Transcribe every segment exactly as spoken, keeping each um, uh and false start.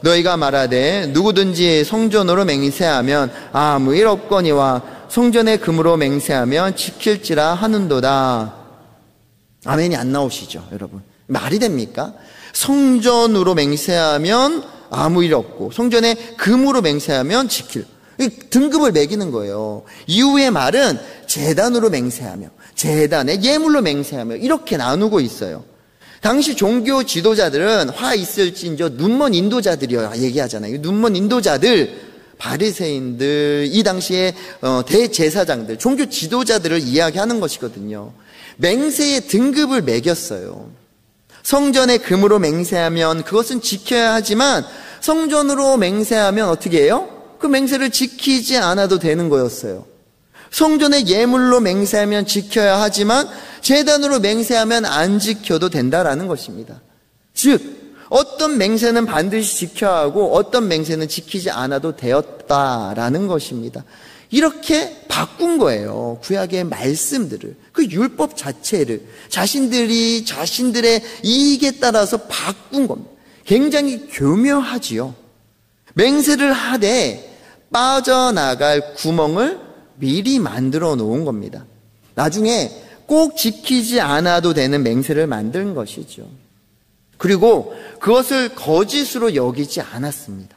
너희가 말하되 누구든지 성전으로 맹세하면 아무 일 없거니와 성전의 금으로 맹세하면 지킬지라 하는도다. 아멘이 안 나오시죠, 여러분? 말이 됩니까? 성전으로 맹세하면 아무 일 없고 성전의 금으로 맹세하면 지킬, 등급을 매기는 거예요. 이후의 말은 제단으로 맹세하며 제단의 예물로 맹세하며 이렇게 나누고 있어요. 당시 종교 지도자들은 화 있을진저 눈먼 인도자들이요 얘기하잖아요. 눈먼 인도자들, 바리새인들, 이 당시에 대제사장들, 종교 지도자들을 이야기하는 것이거든요. 맹세의 등급을 매겼어요. 성전의 금으로 맹세하면 그것은 지켜야 하지만 성전으로 맹세하면 어떻게 해요? 그 맹세를 지키지 않아도 되는 거였어요. 성전의 예물로 맹세하면 지켜야 하지만 제단으로 맹세하면 안 지켜도 된다라는 것입니다. 즉 어떤 맹세는 반드시 지켜야 하고 어떤 맹세는 지키지 않아도 되었다라는 것입니다. 이렇게 바꾼 거예요. 구약의 말씀들을, 그 율법 자체를 자신들이 자신들의 이익에 따라서 바꾼 겁니다. 굉장히 교묘하지요. 맹세를 하되 빠져나갈 구멍을 미리 만들어 놓은 겁니다. 나중에 꼭 지키지 않아도 되는 맹세를 만든 것이죠. 그리고 그것을 거짓으로 여기지 않았습니다.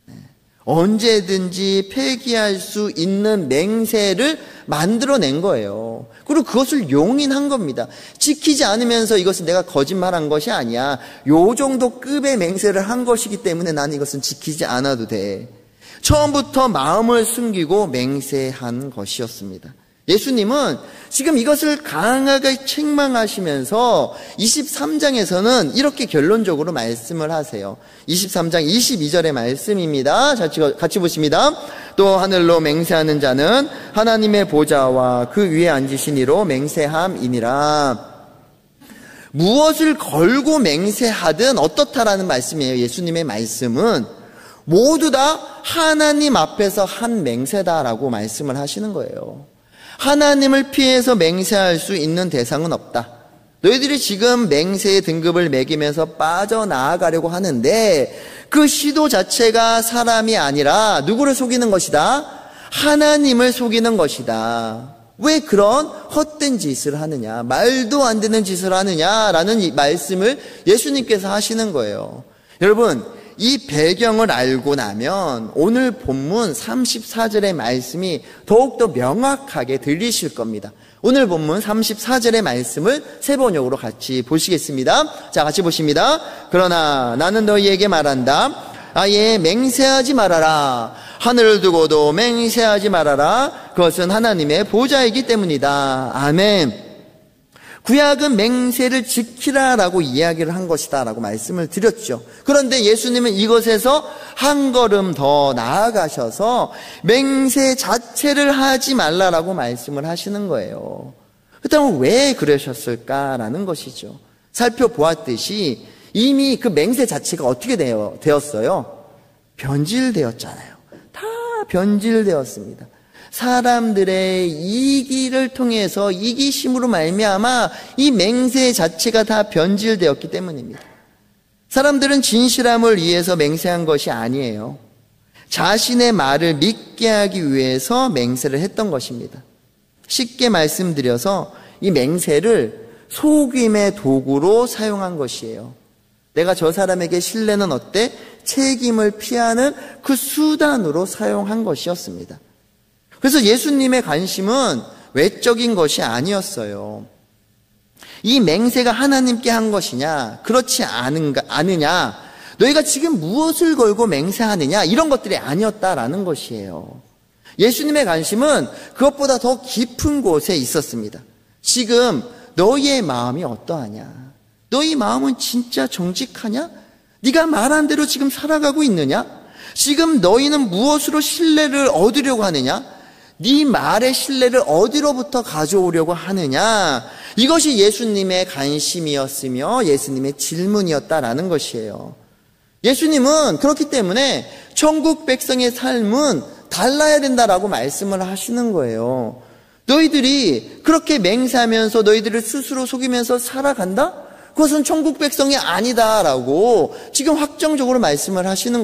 언제든지 폐기할 수 있는 맹세를 만들어낸 거예요. 그리고 그것을 용인한 겁니다. 지키지 않으면서 이것은 내가 거짓말한 것이 아니야. 요 정도 급의 맹세를 한 것이기 때문에 나는 이것은 지키지 않아도 돼. 처음부터 마음을 숨기고 맹세한 것이었습니다. 예수님은 지금 이것을 강하게 책망하시면서 이십삼 장에서는 이렇게 결론적으로 말씀을 하세요. 이십삼 장 이십이 절의 말씀입니다. 같이 보십니다. 또 하늘로 맹세하는 자는 하나님의 보좌와 그 위에 앉으신 이로 맹세함이니라. 무엇을 걸고 맹세하든 어떻다라는 말씀이에요. 예수님의 말씀은 모두 다 하나님 앞에서 한 맹세다라고 말씀을 하시는 거예요. 하나님을 피해서 맹세할 수 있는 대상은 없다. 너희들이 지금 맹세의 등급을 매기면서 빠져나가려고 하는데 그 시도 자체가 사람이 아니라 누구를 속이는 것이다? 하나님을 속이는 것이다. 왜 그런 헛된 짓을 하느냐, 말도 안 되는 짓을 하느냐라는 이 말씀을 예수님께서 하시는 거예요. 여러분, 이 배경을 알고 나면 오늘 본문 삼십사 절의 말씀이 더욱더 명확하게 들리실 겁니다. 오늘 본문 삼십사 절의 말씀을 세 번역으로 같이 보시겠습니다. 자, 같이 보십니다. 그러나 나는 너희에게 말한다. 아예 맹세하지 말아라. 하늘을 두고도 맹세하지 말아라. 그것은 하나님의 보좌이기 때문이다. 아멘. 구약은 맹세를 지키라라고 이야기를 한 것이다 라고 말씀을 드렸죠. 그런데 예수님은 이것에서 한 걸음 더 나아가셔서 맹세 자체를 하지 말라라고 말씀을 하시는 거예요. 그렇다면 왜 그러셨을까라는 것이죠. 살펴보았듯이 이미 그 맹세 자체가 어떻게 되어, 되었어요? 변질되었잖아요. 다 변질되었습니다. 사람들의 이기를 통해서 이기심으로 말미암아 이 맹세 자체가 다 변질되었기 때문입니다. 사람들은 진실함을 위해서 맹세한 것이 아니에요. 자신의 말을 믿게 하기 위해서 맹세를 했던 것입니다. 쉽게 말씀드려서 이 맹세를 속임의 도구로 사용한 것이에요. 내가 저 사람에게 신뢰는 어때? 책임을 피하는 그 수단으로 사용한 것이었습니다. 그래서 예수님의 관심은 외적인 것이 아니었어요. 이 맹세가 하나님께 한 것이냐, 그렇지 않은가, 않으냐, 너희가 지금 무엇을 걸고 맹세하느냐, 이런 것들이 아니었다라는 것이에요. 예수님의 관심은 그것보다 더 깊은 곳에 있었습니다. 지금 너희의 마음이 어떠하냐? 너희 마음은 진짜 정직하냐? 네가 말한 대로 지금 살아가고 있느냐? 지금 너희는 무엇으로 신뢰를 얻으려고 하느냐? 네 말의 신뢰를 어디로부터 가져오려고 하느냐? 이것이 예수님의 관심이었으며 예수님의 질문이었다라는 것이에요. 예수님은 그렇기 때문에 천국 백성의 삶은 달라야 된다라고 말씀을 하시는 거예요. 너희들이 그렇게 맹세하면서 너희들을 스스로 속이면서 살아간다? 그것은 천국 백성이 아니다라고 지금 확정적으로 말씀을 하시는 거예요.